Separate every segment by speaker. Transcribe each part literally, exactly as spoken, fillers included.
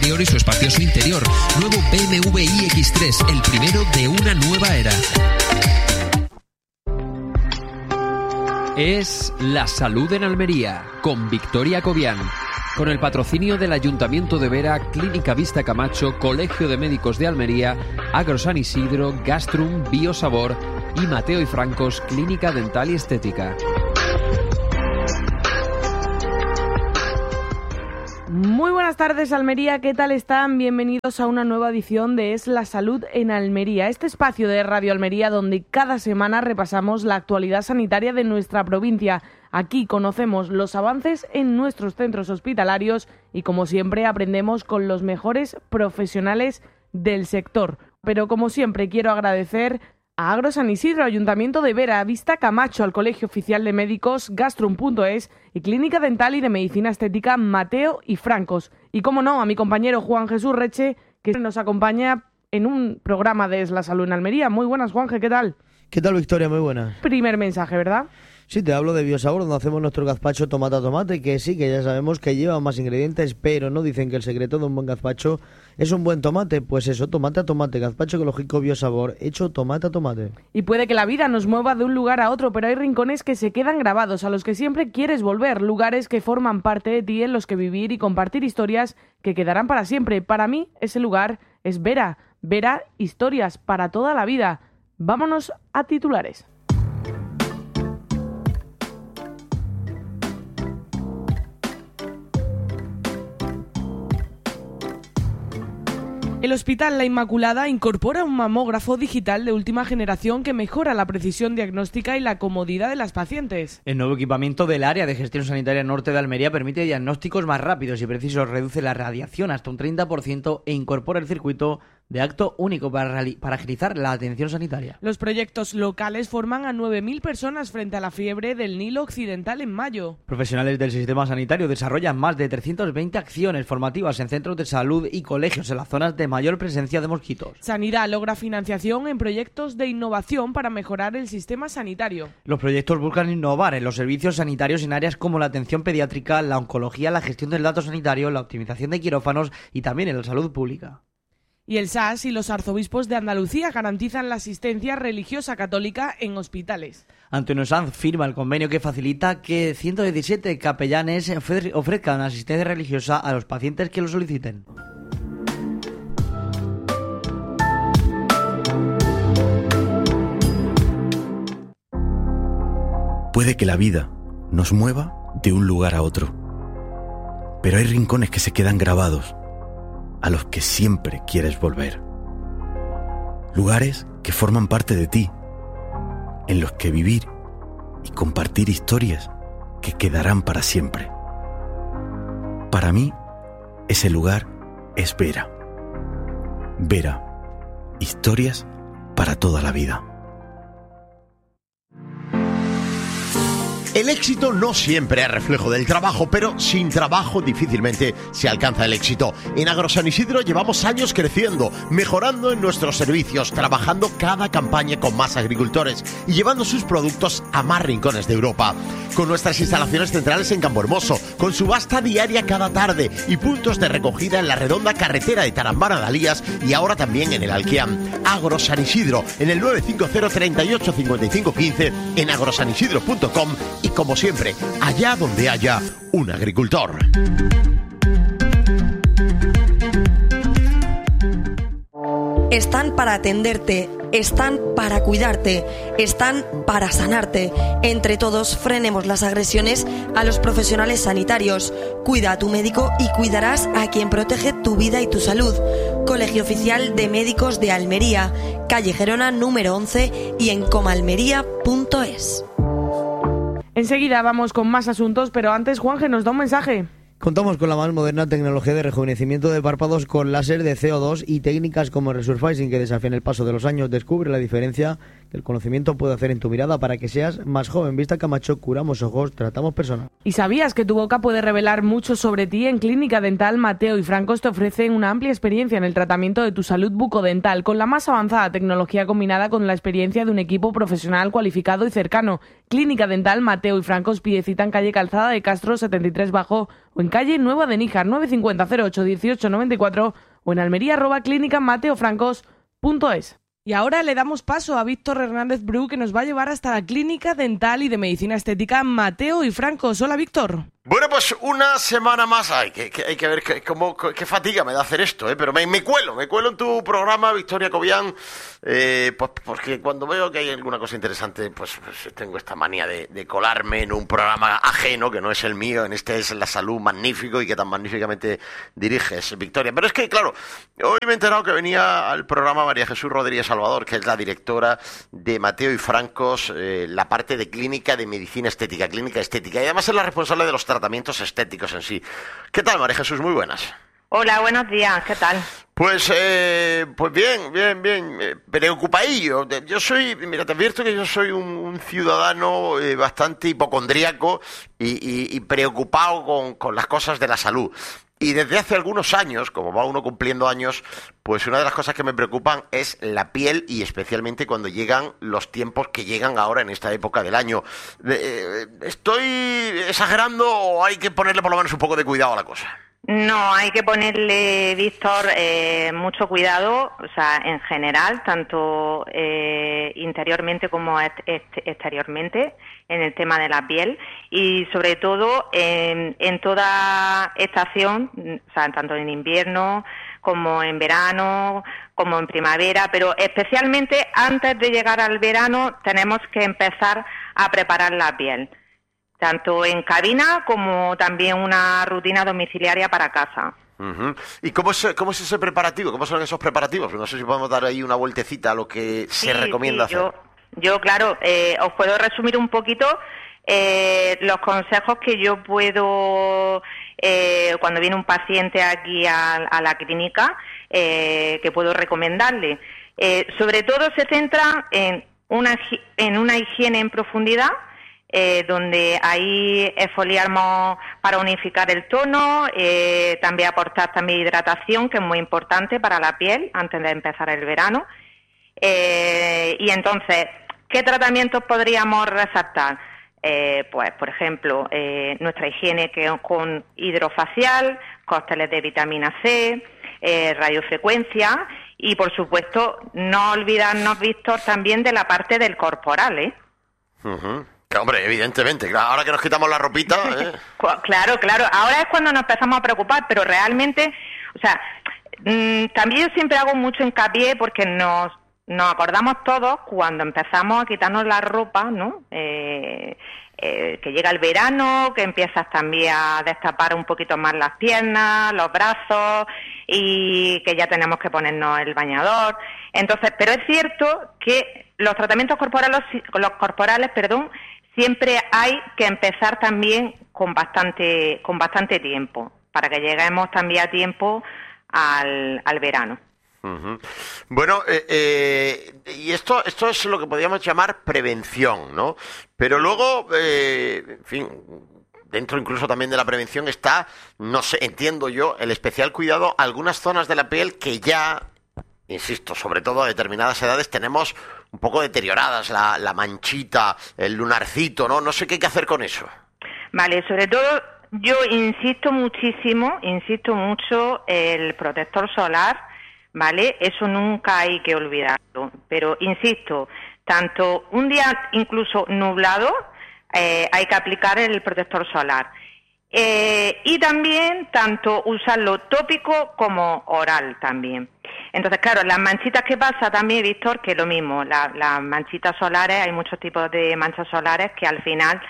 Speaker 1: y su espacioso interior. Nuevo B M W i X tres, el primero de una nueva era. Es La Salud en Almería, con Victoria Cobian. Con el patrocinio del Ayuntamiento de Vera, Clínica Vista Camacho, Colegio de Médicos de Almería, Agro San Isidro, Gastrum, Biosabor y Mateo y Francos, Clínica Dental y Estética.
Speaker 2: Muy buenas tardes, Almería, ¿qué tal están? Bienvenidos a una nueva edición de Es la Salud en Almería, este espacio de Radio Almería donde cada semana repasamos la actualidad sanitaria de nuestra provincia. Aquí conocemos los avances en nuestros centros hospitalarios y, como siempre, aprendemos con los mejores profesionales del sector. Pero, como siempre, quiero agradecer a Agro San Isidro, Ayuntamiento de Vera, Vista Camacho, al Colegio Oficial de Médicos, Gastrum punto es y Clínica Dental y de Medicina Estética Mateo y Francos. Y, como no, a mi compañero Juan Jesús Reche, que nos acompaña en un programa de Es la Salud en Almería. Muy buenas, Juanje, ¿qué tal?
Speaker 3: ¿Qué tal, Victoria? Muy buenas.
Speaker 2: Primer mensaje, ¿verdad?
Speaker 3: Sí, te hablo de Biosabor, donde hacemos nuestro gazpacho tomate-tomate, que sí, que ya sabemos que lleva más ingredientes, pero no dicen que el secreto de un buen gazpacho es un buen tomate. Pues eso, tomate a tomate, gazpacho ecológico Biosabor, hecho tomate a tomate.
Speaker 2: Y puede que la vida nos mueva de un lugar a otro, pero hay rincones que se quedan grabados, a los que siempre quieres volver, lugares que forman parte de ti, en los que vivir y compartir historias que quedarán para siempre. Para mí, ese lugar es Vera. Vera, historias para toda la vida. Vámonos a titulares. El Hospital La Inmaculada incorpora un mamógrafo digital de última generación que mejora la precisión diagnóstica y la comodidad de las pacientes.
Speaker 4: El nuevo equipamiento del Área de Gestión Sanitaria Norte de Almería permite diagnósticos más rápidos y precisos, reduce la radiación hasta un treinta por ciento e incorpora el circuito de acto único para, para agilizar la atención sanitaria.
Speaker 2: Los proyectos locales forman a nueve mil personas frente a la fiebre del Nilo Occidental en mayo.
Speaker 4: Profesionales del sistema sanitario desarrollan más de trescientas veinte acciones formativas en centros de salud y colegios en las zonas de mayor presencia de mosquitos.
Speaker 2: Sanidad logra financiación en proyectos de innovación para mejorar el sistema sanitario.
Speaker 4: Los proyectos buscan innovar en los servicios sanitarios en áreas como la atención pediátrica, la oncología, la gestión del dato sanitario, la optimización de quirófanos y también en la salud pública.
Speaker 2: Y el S A S y los arzobispos de Andalucía garantizan la asistencia religiosa católica en hospitales.
Speaker 4: Antonio Sanz firma el convenio que facilita que ciento diecisiete capellanes ofrezcan asistencia religiosa a los pacientes que lo soliciten.
Speaker 5: Puede que la vida nos mueva de un lugar a otro, pero hay rincones que se quedan grabados, a los que siempre quieres volver. Lugares que forman parte de ti, en los que vivir y compartir historias que quedarán para siempre. Para mí, ese lugar es Vera. Vera, historias para toda la vida.
Speaker 6: El éxito no siempre es reflejo del trabajo, pero sin trabajo difícilmente se alcanza el éxito. En Agro San Isidro llevamos años creciendo, mejorando en nuestros servicios, trabajando cada campaña con más agricultores y llevando sus productos a más rincones de Europa. Con nuestras instalaciones centrales en Campohermoso, con subasta diaria cada tarde y puntos de recogida en la redonda carretera de Tarambana de Alías y ahora también en el Alquiam. Agro San Isidro, en el nueve cinco cero, treinta y ocho, cincuenta y cinco quince, en agrosanisidro punto com. Y como siempre, allá donde haya un agricultor.
Speaker 7: Están para atenderte, están para cuidarte, están para sanarte. Entre todos, frenemos las agresiones a los profesionales sanitarios. Cuida a tu médico y cuidarás a quien protege tu vida y tu salud. Colegio Oficial de Médicos de Almería, calle Gerona número once y en comalmería punto es.
Speaker 2: Enseguida vamos con más asuntos, pero antes Juanje nos da un mensaje.
Speaker 3: Contamos con la más moderna tecnología de rejuvenecimiento de párpados con láser de C O dos y técnicas como el resurfacing que desafían el paso de los años. Descubre la diferencia que el conocimiento puede hacer en tu mirada para que seas más joven. Vista Camacho, curamos ojos, tratamos personas.
Speaker 2: ¿Y sabías que tu boca puede revelar mucho sobre ti? En Clínica Dental Mateo y Francos te ofrecen una amplia experiencia en el tratamiento de tu salud bucodental, con la más avanzada tecnología combinada con la experiencia de un equipo profesional cualificado y cercano. Clínica Dental Mateo y Francos, pide cita en calle Calzada de Castro setenta y tres Bajo o en calle Nueva de Níjar nueve cinco cero cero ocho dieciocho noventa y cuatro o en almería arroba clínica mateo francos punto es. Y ahora le damos paso a Víctor Hernández Bru, que nos va a llevar hasta la Clínica Dental y de Medicina Estética Mateo y Francos. Hola, Víctor.
Speaker 6: Bueno, pues una semana más. Ay, que, que hay que ver que, cómo, qué fatiga me da hacer esto, ¿eh? Pero me, me cuelo, me cuelo en tu programa, Victoria Cobian, eh, pues porque cuando veo que hay alguna cosa interesante, pues, pues tengo esta manía de, de colarme en un programa ajeno, que no es el mío. En este es La Salud, magnífico, y que tan magníficamente diriges, Victoria. Pero es que, claro, hoy me he enterado que venía al programa María Jesús Rodríguez Salvador, que es la directora de Mateo y Francos, eh, la parte de clínica de medicina estética, clínica estética, y además es la responsable de los tratamientos estéticos en sí. ¿Qué tal, María Jesús? Muy buenas.
Speaker 8: Hola, buenos días, ¿qué tal?
Speaker 6: Pues, eh, pues bien, bien, bien, eh, preocupadillo. Yo soy, mira, te advierto que yo soy un, un ciudadano eh, bastante hipocondríaco y, y, y preocupado con, con las cosas de la salud. Y desde hace algunos años, como va uno cumpliendo años, pues una de las cosas que me preocupan es la piel, y especialmente cuando llegan los tiempos que llegan ahora en esta época del año. Eh, ¿Estoy exagerando o hay que ponerle por lo menos un poco de cuidado a la cosa?
Speaker 8: No, hay que ponerle, Víctor, eh, mucho cuidado, o sea, en general, tanto eh, interiormente como est- est- exteriormente, en el tema de la piel, y sobre todo en, en toda estación, o sea, tanto en invierno como en verano, como en primavera, pero especialmente antes de llegar al verano tenemos que empezar a preparar la piel, tanto en cabina como también una rutina domiciliaria para casa.
Speaker 6: Uh-huh. ¿Y cómo es, cómo es ese preparativo? ¿Cómo son esos preparativos? No sé si podemos dar ahí una vueltecita a lo que
Speaker 8: sí,
Speaker 6: se recomienda
Speaker 8: sí,
Speaker 6: hacer.
Speaker 8: Yo, yo claro, eh, os puedo resumir un poquito eh, los consejos que yo puedo, eh, cuando viene un paciente aquí a, a la clínica, eh, que puedo recomendarle. Eh, sobre todo se centra en una, en una higiene en profundidad, Eh, donde ahí exfoliamos para unificar el tono, eh, también aportar también hidratación, que es muy importante para la piel antes de empezar el verano. Eh, y entonces, ¿qué tratamientos podríamos resaltar? Eh, pues, por ejemplo, eh, nuestra higiene que con hidrofacial, cócteles de vitamina C, eh, radiofrecuencia y, por supuesto, no olvidarnos, Víctor, también de la parte del corporal, ¿eh?
Speaker 6: Uh-huh. Hombre, evidentemente, claro, ahora que nos quitamos la ropita... ¿eh?
Speaker 8: Claro, claro, ahora es cuando nos empezamos a preocupar, pero realmente, o sea, mmm, también yo siempre hago mucho hincapié porque nos, nos acordamos todos cuando empezamos a quitarnos la ropa, ¿no? Eh, eh, que llega el verano, que empiezas también a destapar un poquito más las piernas, los brazos, y que ya tenemos que ponernos el bañador. Entonces, pero es cierto que los tratamientos corporales, los corporales, perdón, siempre hay que empezar también con bastante con bastante tiempo, para que lleguemos también a tiempo al, al verano.
Speaker 6: Uh-huh. Bueno, eh, eh, y esto esto es lo que podríamos llamar prevención, ¿no? Pero luego, eh, en fin, dentro incluso también de la prevención está, no sé, entiendo yo, el especial cuidado a algunas zonas de la piel que ya, insisto, sobre todo a determinadas edades tenemos un poco deterioradas, la, la manchita, el lunarcito, ¿no? No sé qué hay que hacer con eso.
Speaker 8: Vale, sobre todo yo insisto muchísimo, insisto mucho el protector solar, ¿vale? Eso nunca hay que olvidarlo, pero insisto, tanto un día incluso nublado, eh, hay que aplicar el protector solar. Eh, y también tanto usarlo tópico como oral también. Entonces, claro, las manchitas, ¿qué pasa también, Víctor? Que lo mismo, la, las manchitas solares, hay muchos tipos de manchas solares que al final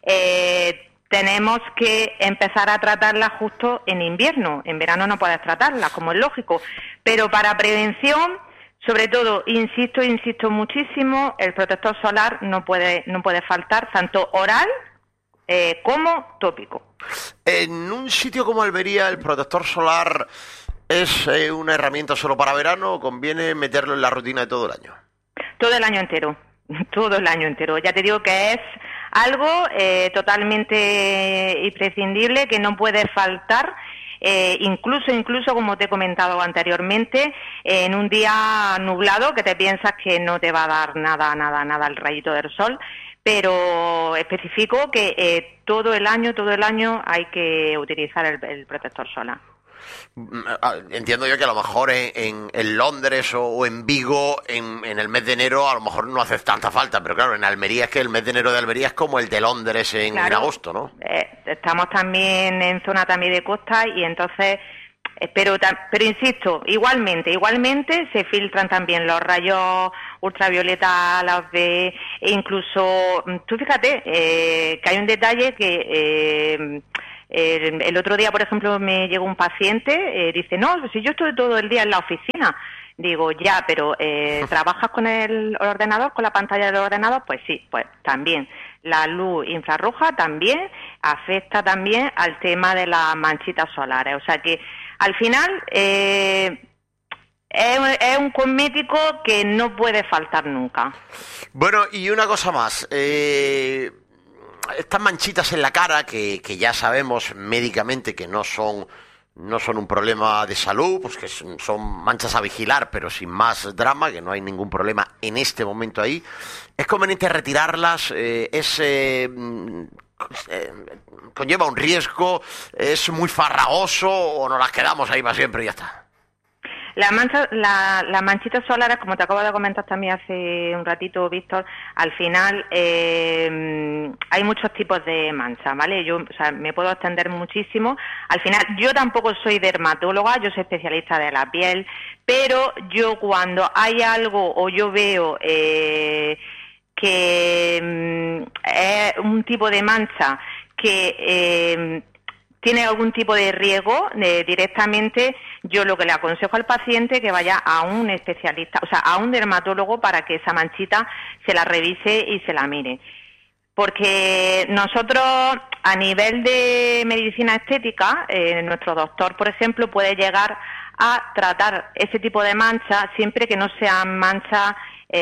Speaker 8: eh, tenemos que empezar a tratarlas justo en invierno. En verano no puedes tratarlas, como es lógico. Pero para prevención, sobre todo, insisto, insisto muchísimo, el protector solar no puede, no puede faltar, tanto oral eh, como tópico.
Speaker 6: En un sitio como Almería, el protector solar es eh, una herramienta solo para verano, o conviene meterlo en la rutina de todo el año.
Speaker 8: Todo el año entero. todo el año entero. Ya te digo que es algo eh, totalmente imprescindible, que no puede faltar. Eh, incluso, incluso como te he comentado anteriormente, eh, en un día nublado que te piensas que no te va a dar nada, nada, nada el rayito del sol, pero especifico que eh, todo el año, todo el año hay que utilizar el, el protector solar.
Speaker 6: Entiendo yo que a lo mejor en, en, en Londres o, o en Vigo en, en el mes de enero a lo mejor no hace tanta falta, pero claro, en Almería es que el mes de enero de Almería es como el de Londres en, claro, en agosto, ¿no?
Speaker 8: Eh, estamos también en zona también de costa y entonces, eh, pero, pero insisto, igualmente, igualmente se filtran también los rayos ultravioleta a las B, e incluso, tú fíjate eh, que hay un detalle que... Eh, El, el otro día, por ejemplo, me llegó un paciente, eh, dice, no, si yo estoy todo el día en la oficina. Digo, ya, pero eh, ¿trabajas con el ordenador, con la pantalla del ordenador? Pues sí, pues también. La luz infrarroja también afecta también al tema de las manchitas solares. O sea que, al final, eh, es, es un cosmético que no puede faltar nunca.
Speaker 6: Bueno, y una cosa más, eh... estas manchitas en la cara que, que ya sabemos médicamente que no son no son un problema de salud, pues que son manchas a vigilar, pero sin más drama, que no hay ningún problema en este momento ahí. ¿Es conveniente retirarlas? Eh, ¿Es eh, eh, conlleva un riesgo? ¿Es muy farragoso o nos las quedamos ahí para siempre y ya está?
Speaker 8: La mancha, la, las manchitas solares, como te acabo de comentar también hace un ratito, Víctor, al final eh, hay muchos tipos de manchas, ¿vale? Yo, o sea, me puedo extender muchísimo. Al final, yo tampoco soy dermatóloga, yo soy especialista de la piel, pero yo cuando hay algo o yo veo eh, que mm, es un tipo de mancha que... Eh, tiene algún tipo de riesgo, eh, directamente yo lo que le aconsejo al paciente es que vaya a un especialista, o sea, a un dermatólogo para que esa manchita se la revise y se la mire. Porque nosotros, a nivel de medicina estética, eh, nuestro doctor, por ejemplo, puede llegar a tratar ese tipo de manchas siempre que no sean manchas...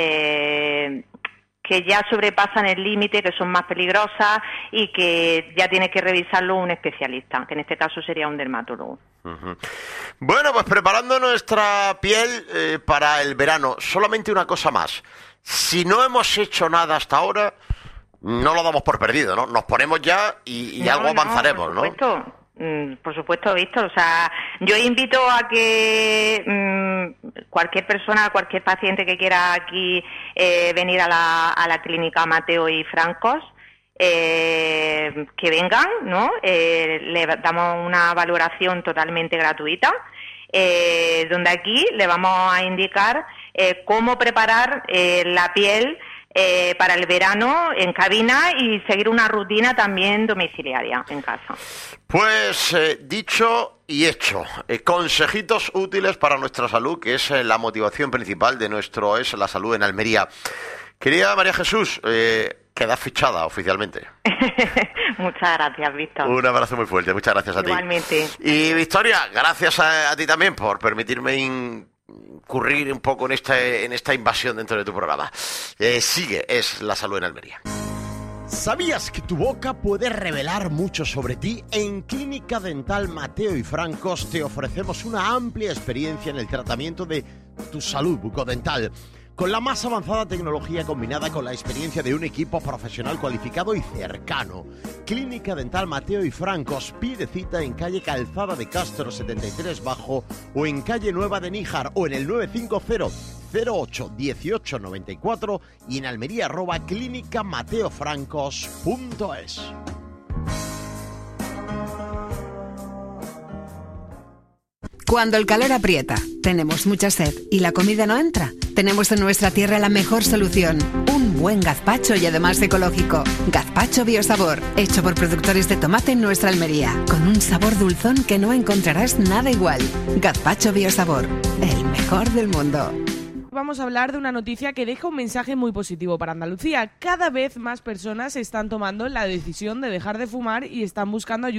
Speaker 8: Eh, que ya sobrepasan el límite, que son más peligrosas y que ya tiene que revisarlo un especialista, que en este caso sería un dermatólogo.
Speaker 6: Uh-huh. Bueno, pues preparando nuestra piel eh, para el verano, solamente una cosa más. Si no hemos hecho nada hasta ahora, no lo damos por perdido, ¿no? Nos ponemos ya y, y no, algo avanzaremos,
Speaker 8: no, por supuesto. ¿No? Por supuesto, Víctor. O sea, yo invito a que mmm, cualquier persona, cualquier paciente que quiera aquí eh, venir a la, a la clínica Mateo y Francos, eh, que vengan, ¿no? Eh, le damos una valoración totalmente gratuita, eh, donde aquí le vamos a indicar eh, cómo preparar eh, la piel Eh, para el verano en cabina y seguir una rutina también domiciliaria en casa.
Speaker 6: Pues eh, dicho y hecho, eh, consejitos útiles para nuestra salud, que es eh, la motivación principal de nuestro Es la Salud en Almería. Querida María Jesús, eh, quedas fichada oficialmente.
Speaker 8: Muchas gracias, Víctor.
Speaker 6: Un abrazo muy fuerte, muchas gracias a
Speaker 8: Igualmente.
Speaker 6: ti. Y Victoria, gracias a, a ti también por permitirme in... incurrir un poco en esta, en esta invasión dentro de tu programa. Eh, sigue, Es la Salud en Almería. ¿Sabías que tu boca puede revelar mucho sobre ti? En Clínica Dental Mateo y Francos te ofrecemos una amplia experiencia en el tratamiento de tu salud bucodental, con la más avanzada tecnología combinada con la experiencia de un equipo profesional cualificado y cercano. Clínica Dental Mateo y Francos, pide cita en calle Calzada de Castro setenta y tres Bajo o en calle Nueva de Níjar o en el nueve cinco cero, cero ocho, dieciocho noventa y cuatro y en Almería arroba clínica mateo francos punto es.
Speaker 9: Cuando el calor aprieta, tenemos mucha sed y la comida no entra, tenemos en nuestra tierra la mejor solución, un buen gazpacho y además ecológico. Gazpacho Biosabor, hecho por productores de tomate en nuestra Almería, con un sabor dulzón que no encontrarás nada igual. Gazpacho Biosabor, el mejor del mundo.
Speaker 2: Vamos a hablar de una noticia que deja un mensaje muy positivo para Andalucía. Cada vez más personas están tomando la decisión de dejar de fumar y están buscando ayuda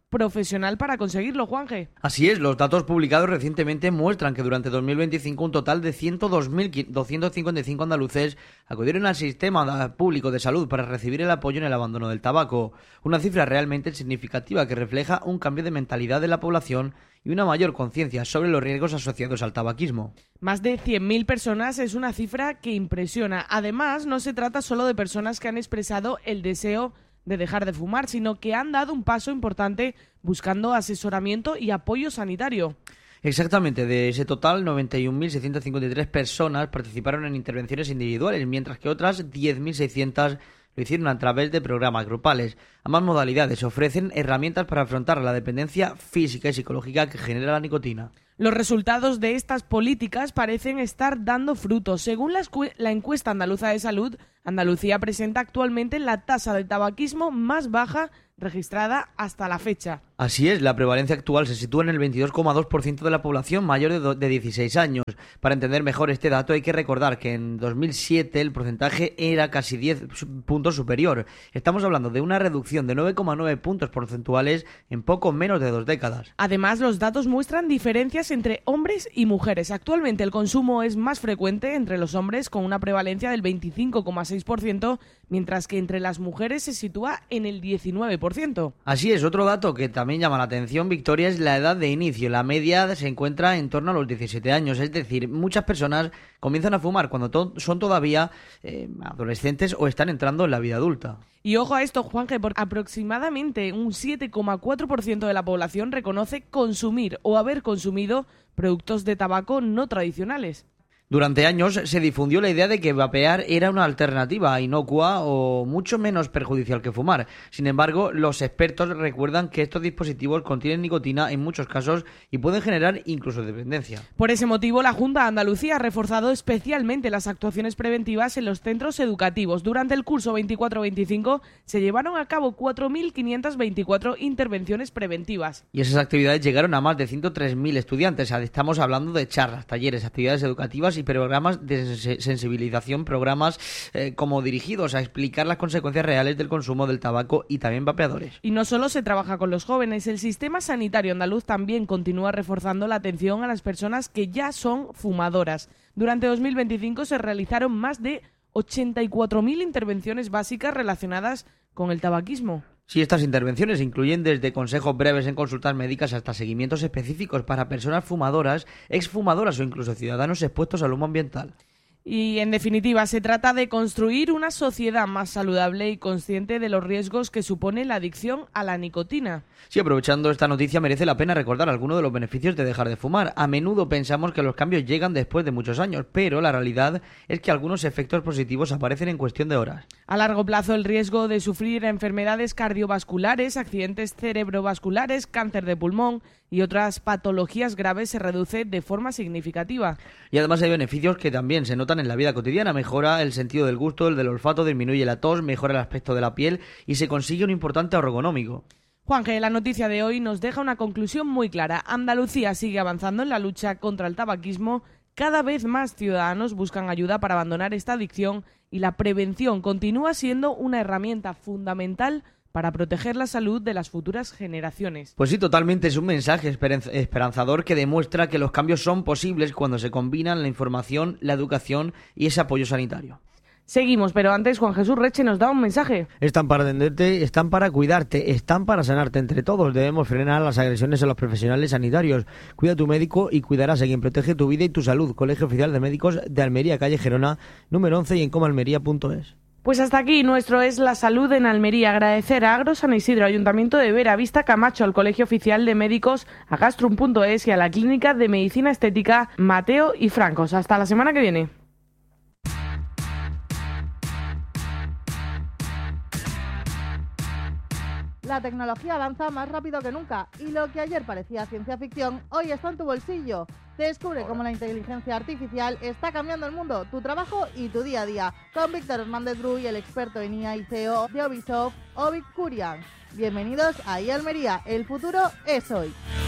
Speaker 2: profesional para conseguirlo, Juanje.
Speaker 4: Así es, los datos publicados recientemente muestran que durante dos mil veinticinco un total de ciento dos mil doscientos cincuenta y cinco andaluces acudieron al sistema público de salud para recibir el apoyo en el abandono del tabaco, una cifra realmente significativa que refleja un cambio de mentalidad de la población y una mayor conciencia sobre los riesgos asociados al tabaquismo.
Speaker 2: Más de cien mil personas es una cifra que impresiona. Además, no se trata solo de personas que han expresado el deseo de dejar de fumar, sino que han dado un paso importante buscando asesoramiento y apoyo sanitario.
Speaker 4: Exactamente, de ese total, noventa y un mil seiscientas cincuenta y tres personas participaron en intervenciones individuales, mientras que otras diez mil seiscientas lo hicieron a través de programas grupales. Ambas modalidades ofrecen herramientas para afrontar la dependencia física y psicológica que genera la nicotina.
Speaker 2: Los resultados de estas políticas parecen estar dando frutos. Según la, la encuesta andaluza de salud, Andalucía presenta actualmente la tasa de tabaquismo más baja registrada hasta la fecha.
Speaker 4: Así es, la prevalencia actual se sitúa en el veintidós coma dos por ciento de la población mayor de, do, de dieciséis años. Para entender mejor este dato hay que recordar que en dos mil siete el porcentaje era casi diez puntos superior. Estamos hablando de una reducción de nueve coma nueve puntos porcentuales en poco menos de dos décadas.
Speaker 2: Además, los datos muestran diferencias entre hombres y mujeres. Actualmente el consumo es más frecuente entre los hombres con una prevalencia del veinticinco coma seis por ciento, mientras que entre las mujeres se sitúa en el diecinueve por ciento.
Speaker 4: Así es, otro dato que también llama la atención, Victoria, es la edad de inicio. La media se encuentra en torno a los diecisiete años, es decir, muchas personas comienzan a fumar cuando to- son todavía eh, adolescentes o están entrando en la vida adulta.
Speaker 2: Y ojo a esto, Juanje, porque aproximadamente un siete coma cuatro por ciento de la población reconoce consumir o haber consumido productos de tabaco no tradicionales.
Speaker 4: Durante años se difundió la idea de que vapear era una alternativa inocua o mucho menos perjudicial que fumar. Sin embargo, los expertos recuerdan que estos dispositivos contienen nicotina en muchos casos y pueden generar incluso dependencia.
Speaker 2: Por ese motivo, la Junta de Andalucía ha reforzado especialmente las actuaciones preventivas en los centros educativos. Durante el curso veinticuatro veinticinco se llevaron a cabo cuatro mil quinientas veinticuatro intervenciones preventivas.
Speaker 4: Y esas actividades llegaron a más de ciento tres mil estudiantes. Estamos hablando de charlas, talleres, actividades educativas y programas de sensibilización, programas eh, como dirigidos a explicar las consecuencias reales del consumo del tabaco y también vapeadores.
Speaker 2: Y no solo se trabaja con los jóvenes, el sistema sanitario andaluz también continúa reforzando la atención a las personas que ya son fumadoras. Durante dos mil veinticinco se realizaron más de ochenta y cuatro mil intervenciones básicas relacionadas con el tabaquismo.
Speaker 4: Sí, estas intervenciones incluyen desde consejos breves en consultas médicas hasta seguimientos específicos para personas fumadoras, exfumadoras o incluso ciudadanos expuestos al humo ambiental.
Speaker 2: Y, en definitiva, se trata de construir una sociedad más saludable y consciente de los riesgos que supone la adicción a la nicotina.
Speaker 4: Sí, aprovechando esta noticia merece la pena recordar algunos de los beneficios de dejar de fumar. A menudo pensamos que los cambios llegan después de muchos años, pero la realidad es que algunos efectos positivos aparecen en cuestión de horas.
Speaker 2: A largo plazo, el riesgo de sufrir enfermedades cardiovasculares, accidentes cerebrovasculares, cáncer de pulmón y otras patologías graves se reduce de forma significativa.
Speaker 4: Y además hay beneficios que también se notan en la vida cotidiana. Mejora el sentido del gusto, el del olfato, disminuye la tos, mejora el aspecto de la piel y se consigue un importante ahorro económico.
Speaker 2: Juanje, la noticia de hoy nos deja una conclusión muy clara. Andalucía sigue avanzando en la lucha contra el tabaquismo. Cada vez más ciudadanos buscan ayuda para abandonar esta adicción y la prevención continúa siendo una herramienta fundamental para proteger la salud de las futuras generaciones.
Speaker 4: Pues sí, totalmente, es un mensaje esperanzador que demuestra que los cambios son posibles cuando se combinan la información, la educación y ese apoyo sanitario.
Speaker 2: Seguimos, pero antes Juan Jesús Reche nos da un mensaje.
Speaker 3: Están para atenderte, están para cuidarte, están para sanarte. Entre todos debemos frenar las agresiones a los profesionales sanitarios. Cuida a tu médico y cuidarás a quien protege tu vida y tu salud. Colegio Oficial de Médicos de Almería, calle Gerona, número once y en comalmería punto es.
Speaker 2: Pues hasta aquí nuestro Es la Salud en Almería. Agradecer a Agro San Isidro, Ayuntamiento de Vera, Vista Camacho, al Colegio Oficial de Médicos, a Gastrum punto es y a la Clínica de Medicina Estética Mateo y Francos. Hasta la semana que viene.
Speaker 10: La tecnología avanza más rápido que nunca y lo que ayer parecía ciencia ficción, hoy está en tu bolsillo. Descubre cómo la inteligencia artificial está cambiando el mundo, tu trabajo y tu día a día. Con Víctor Hernández Ruy, el experto en I A y C E O de Ubisoft, Ovic Curian. Bienvenidos a I A Almería, el futuro es hoy.